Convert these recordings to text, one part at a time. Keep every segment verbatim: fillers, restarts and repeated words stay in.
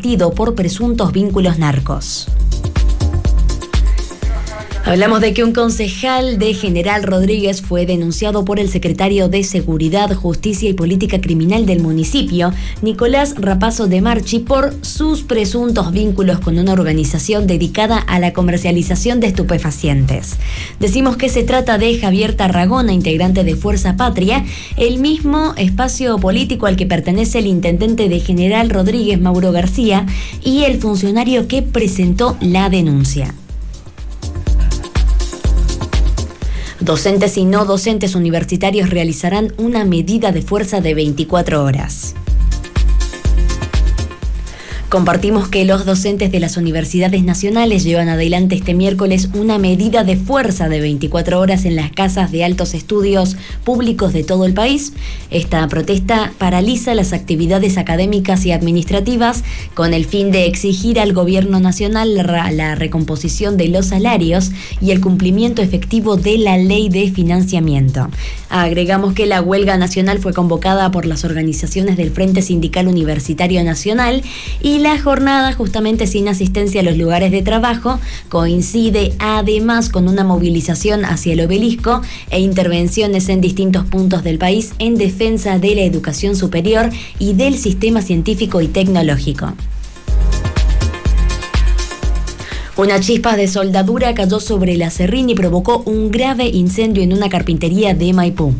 arrestido por presuntos vínculos narcos. Hablamos de que un concejal de General Rodríguez fue denunciado por el secretario de Seguridad, Justicia y Política Criminal del municipio, Nicolás Rapazo de Marchi, por sus presuntos vínculos con una organización dedicada a la comercialización de estupefacientes. Decimos que se trata de Javier Tarragona, integrante de Fuerza Patria, el mismo espacio político al que pertenece el intendente de General Rodríguez, Mauro García, y el funcionario que presentó la denuncia. Docentes y no docentes universitarios realizarán una medida de fuerza de veinticuatro horas. Compartimos que los docentes de las universidades nacionales llevan adelante este miércoles una medida de fuerza de veinticuatro horas en las casas de altos estudios públicos de todo el país. Esta protesta paraliza las actividades académicas y administrativas con el fin de exigir al gobierno nacional la recomposición de los salarios y el cumplimiento efectivo de la ley de financiamiento. Agregamos que la huelga nacional fue convocada por las organizaciones del Frente Sindical Universitario Nacional y la jornada, justamente sin asistencia a los lugares de trabajo, coincide además con una movilización hacia el obelisco e intervenciones en distintos puntos del país en defensa de la educación superior y del sistema científico y tecnológico. Una chispa de soldadura cayó sobre el acerrín y provocó un grave incendio en una carpintería de Maipú.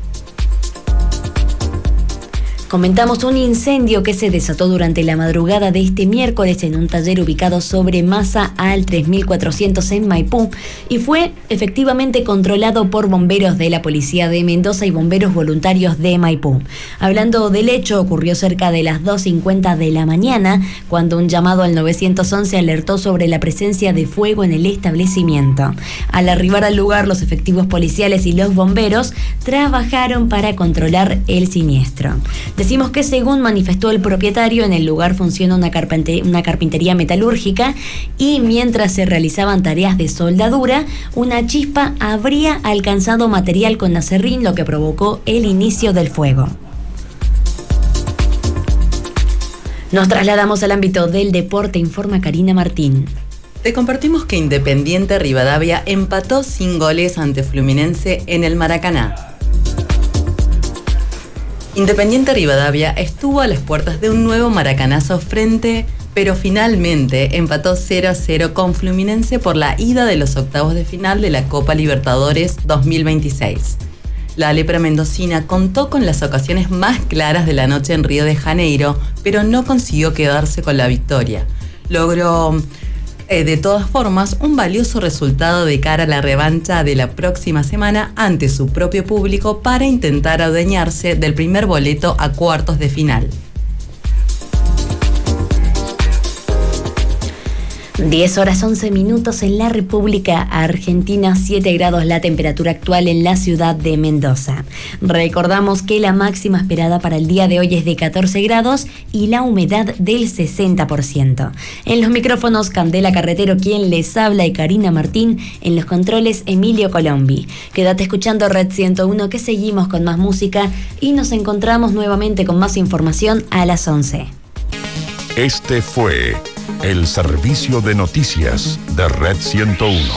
Comentamos un incendio que se desató durante la madrugada de este miércoles en un taller ubicado sobre Masa al tres mil cuatrocientos en Maipú y fue efectivamente controlado por bomberos de la Policía de Mendoza y bomberos voluntarios de Maipú. Hablando del hecho, ocurrió cerca de las dos cincuenta de la mañana, cuando un llamado al nueve once alertó sobre la presencia de fuego en el establecimiento. Al arribar al lugar, los efectivos policiales y los bomberos trabajaron para controlar el siniestro. Decimos que, según manifestó el propietario, en el lugar funciona una, carpinte- una carpintería metalúrgica y mientras se realizaban tareas de soldadura, una chispa habría alcanzado material con acerrín, lo que provocó el inicio del fuego. Nos trasladamos al ámbito del deporte, informa Karina Martín. Te compartimos que Independiente Rivadavia empató sin goles ante Fluminense en el Maracaná. Independiente Rivadavia estuvo a las puertas de un nuevo maracanazo frente, pero finalmente empató cero a cero con Fluminense por la ida de los octavos de final de la Copa Libertadores dos mil veintiséis. La lepra mendocina contó con las ocasiones más claras de la noche en Río de Janeiro, pero no consiguió quedarse con la victoria. Logró, eh, de todas formas, un valioso resultado de cara a la revancha de la próxima semana ante su propio público para intentar adueñarse del primer boleto a cuartos de final. diez horas once minutos en la República Argentina, siete grados la temperatura actual en la ciudad de Mendoza. Recordamos que la máxima esperada para el día de hoy es de catorce grados y la humedad del sesenta por ciento. En los micrófonos, Candela Carretero, quien les habla, y Karina Martín. En los controles, Emilio Colombi. Quédate escuchando Red ciento uno, que seguimos con más música y nos encontramos nuevamente con más información a las once. Este fue el servicio de noticias de Red ciento uno.